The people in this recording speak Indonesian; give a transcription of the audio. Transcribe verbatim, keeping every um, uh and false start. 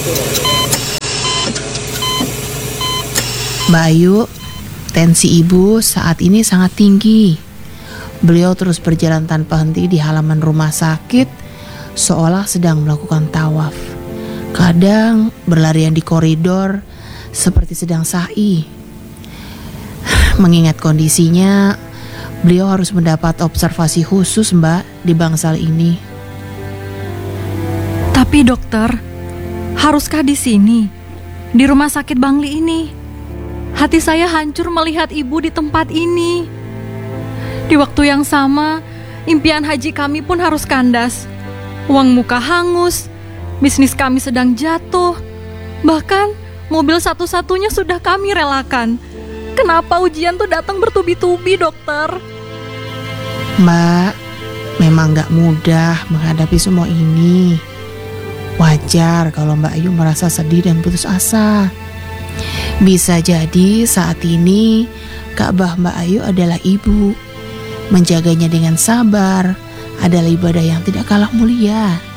Mbak Ayu, tensi ibu saat ini sangat tinggi. Beliau terus berjalan tanpa henti di halaman rumah sakit, seolah sedang melakukan tawaf. Kadang berlarian di koridor seperti sedang sa'i. Mengingat kondisinya, beliau harus mendapat observasi khusus, Mbak, di bangsal ini. Tapi dokter, haruskah di sini, di rumah sakit Bangli ini? Hati saya hancur melihat ibu di tempat ini. Di waktu yang sama, impian haji kami pun harus kandas. Uang muka hangus, bisnis kami sedang jatuh. Bahkan mobil satu-satunya sudah kami relakan. Kenapa ujian tuh datang bertubi-tubi, dokter? Mbak, memang gak mudah menghadapi semua ini. Wajar kalau Mbak Ayu merasa sedih dan putus asa. Bisa jadi saat ini Ka'bah Mbak Ayu adalah ibu. Menjaganya dengan sabar adalah ibadah yang tidak kalah mulia.